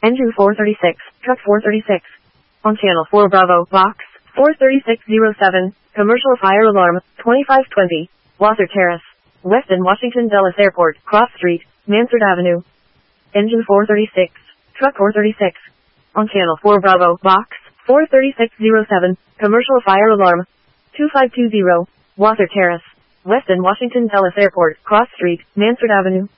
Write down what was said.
Engine 436, Truck 436. On Channel 4 Bravo, Box 43607, Commercial Fire Alarm, 2520, Wasser Terrace, Weston Washington Dulles Airport, Cross Street, Mansard Avenue. Engine 436, Truck 436. On Channel 4 Bravo, Box 43607, Commercial Fire Alarm, 2520, Wasser Terrace, Weston Washington Dulles Airport, Cross Street, Mansard Avenue.